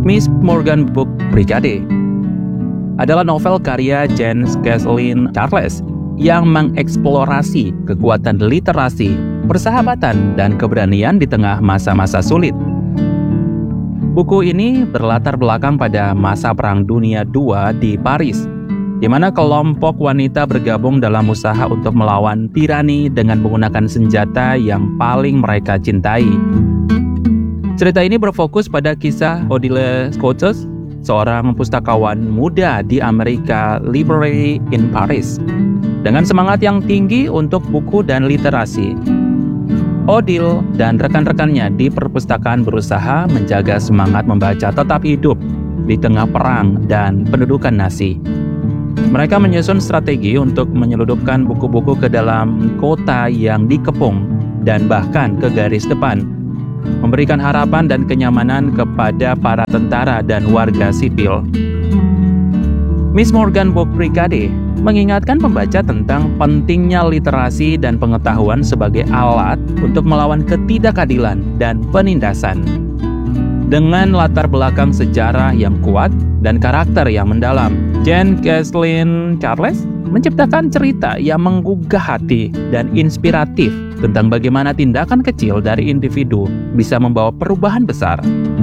Miss Morgan Book Brigade adalah novel karya Jane Kathleen Charles yang mengeksplorasi kekuatan literasi, persahabatan, dan keberanian di tengah masa-masa sulit. Buku ini berlatar belakang pada masa Perang Dunia II di Paris, di mana kelompok wanita bergabung dalam usaha untuk melawan tirani dengan menggunakan senjata yang paling mereka cintai. Cerita ini berfokus pada kisah Odile Scotus, seorang pustakawan muda di Amerika Library in Paris, dengan semangat yang tinggi untuk buku dan literasi. Odile dan rekan-rekannya di perpustakaan berusaha menjaga semangat membaca tetap hidup di tengah perang dan pendudukan Nazi. Mereka menyusun strategi untuk menyeludupkan buku-buku ke dalam kota yang dikepung dan bahkan ke garis depan, memberikan harapan dan kenyamanan kepada para tentara dan warga sipil. Miss Morgan Book Brigade mengingatkan pembaca tentang pentingnya literasi dan pengetahuan sebagai alat untuk melawan ketidakadilan dan penindasan. Dengan latar belakang sejarah yang kuat dan karakter yang mendalam, Jane Kathleen Charles menciptakan cerita yang menggugah hati dan inspiratif tentang bagaimana tindakan kecil dari individu bisa membawa perubahan besar.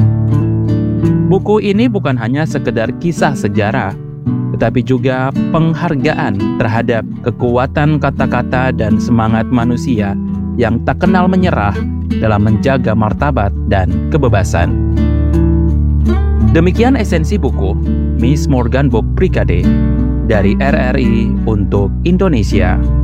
Buku ini bukan hanya sekedar kisah sejarah, tetapi juga penghargaan terhadap kekuatan kata-kata dan semangat manusia yang tak kenal menyerah dalam menjaga martabat dan kebebasan. Demikian esensi buku Miss Morgan Book Brigade dari RRI untuk Indonesia.